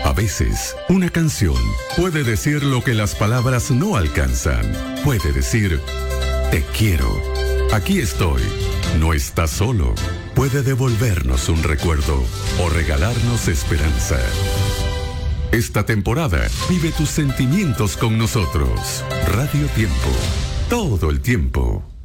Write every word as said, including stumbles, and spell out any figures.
A veces, una canción puede decir lo que las palabras no alcanzan. Puede decir, te quiero. Aquí estoy. No estás solo. Puede devolvernos un recuerdo o regalarnos esperanza. Esta temporada, vive tus sentimientos con nosotros. Radio Tiempo. Todo el tiempo.